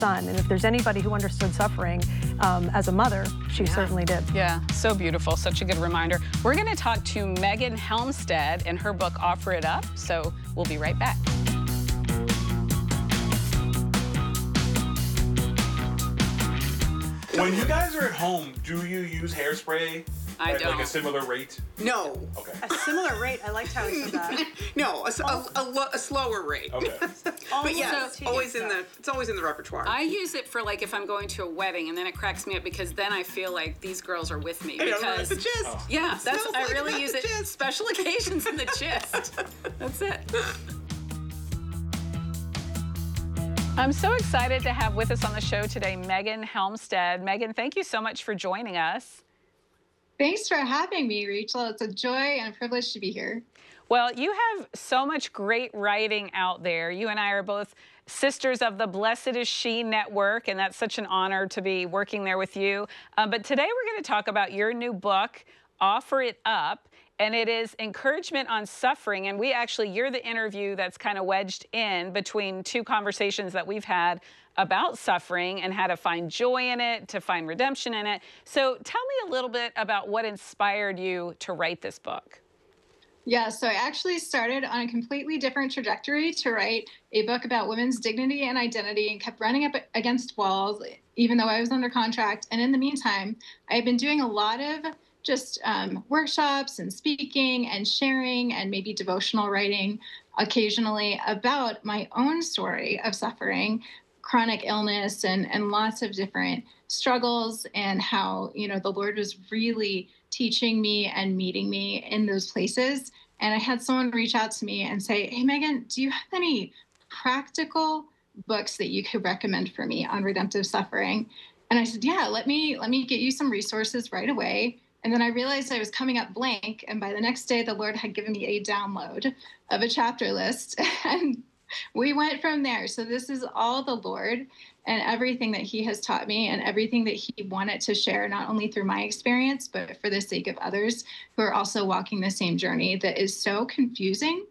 son. And if there's anybody who understood suffering as a mother, she certainly did. Yeah, so beautiful. Such a good reminder. We're going to talk to Megan Helmstead and her book, Offer It Up. So we'll be right back. When you guys are at home, do you use hairspray I at don't. like a similar rate? No. Okay. A similar rate. I liked how he said that. No, a slower rate. Okay. But yeah, it's always in the repertoire. I use it for like if I'm going to a wedding, and then it cracks me up because then I feel like these girls are with me. Because the gist. yeah, that's Smells I like really the use it gist. special occasions in the gist. That's it. I'm so excited to have with us on the show today Megan Helmstead. Megan, thank you so much for joining us. Thanks for having me, Rachel. It's a joy and a privilege to be here. Well, you have so much great writing out there. You and I are both sisters of the Blessed Is She Network, and that's such an honor to be working there with you. But today we're going to talk about your new book, Offer It Up, and it is encouragement on suffering. And you're the interview that's kind of wedged in between two conversations that we've had about suffering and how to find joy in it, to find redemption in it. So tell me a little bit about what inspired you to write this book. Yeah, so I actually started on a completely different trajectory to write a book about women's dignity and identity and kept running up against walls, even though I was under contract. And in the meantime, I've been doing a lot of just workshops and speaking and sharing and maybe devotional writing occasionally about my own story of suffering, chronic illness, and lots of different struggles, and how, the Lord was really teaching me and meeting me in those places. And I had someone reach out to me and say, "Hey, Megan, do you have any practical books that you could recommend for me on redemptive suffering?" And I said, "Yeah, let me get you some resources right away." And then I realized I was coming up blank. And by the next day, the Lord had given me a download of a chapter list. And we went from there. So this is all the Lord and everything that he has taught me and everything that he wanted to share, not only through my experience, but for the sake of others who are also walking the same journey that is so confusing.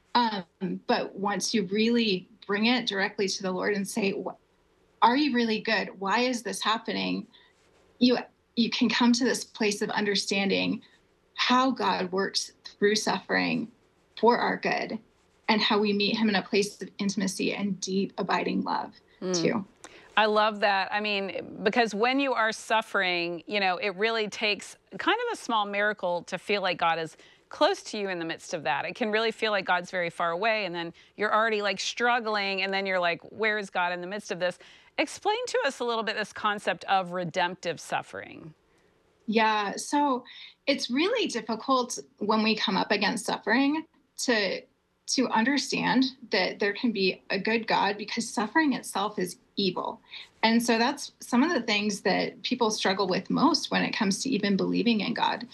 But once you really bring it directly to the Lord and say, "Are you really good? Why is this happening?" You can come to this place of understanding how God works through suffering for our good, and how we meet him in a place of intimacy and deep, abiding love, too. I love that. I mean, because when you are suffering, it really takes kind of a small miracle to feel like God is close to you in the midst of that. It can really feel like God's very far away, and then you're already like struggling, and then you're like, where is God in the midst of this? Explain to us a little bit this concept of redemptive suffering. Yeah, so it's really difficult when we come up against suffering to understand that there can be a good God, because suffering itself is evil. And so that's some of the things that people struggle with most when it comes to even believing in God,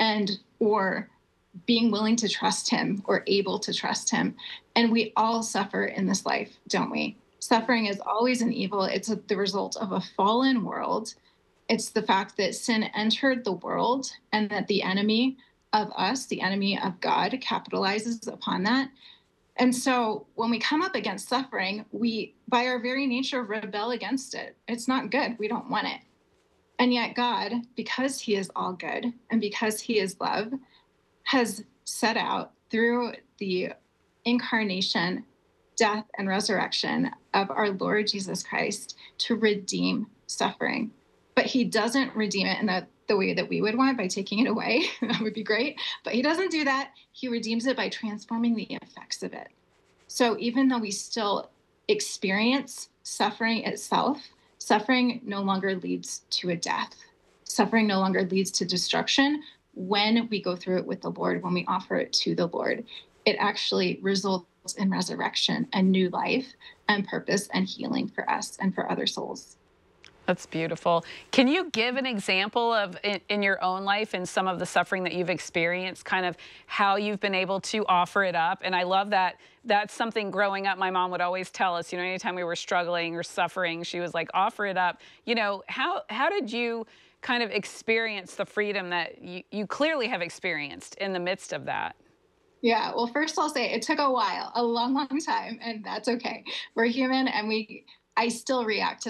or being willing to trust him or able to trust him. And we all suffer in this life, don't we? Suffering is always an evil. It's the result of a fallen world. It's the fact that sin entered the world, and that the enemy of us, the enemy of God, capitalizes upon that. And so when we come up against suffering, we, by our very nature, rebel against it. It's not good. We don't want it. And yet God, because he is all good and because he is love, has set out through the incarnation, death, and resurrection of our Lord Jesus Christ to redeem suffering. But he doesn't redeem it in the way that we would want, by taking it away. That would be great. But he doesn't do that. He redeems it by transforming the effects of it. So even though we still experience suffering itself, suffering no longer leads to a death. Suffering no longer leads to destruction when we go through it with the Lord, when we offer it to the Lord. It actually results in resurrection and new life and purpose and healing for us and for other souls. That's beautiful. Can you give an example of, in your own life and some of the suffering that you've experienced, kind of how you've been able to offer it up? And I love that. That's something growing up, my mom would always tell us, anytime we were struggling or suffering, she was like, offer it up. How did you kind of experience the freedom that you clearly have experienced in the midst of that? Yeah, well, first I'll say it took a while, a long, long time, and that's okay. We're human, and we I still react to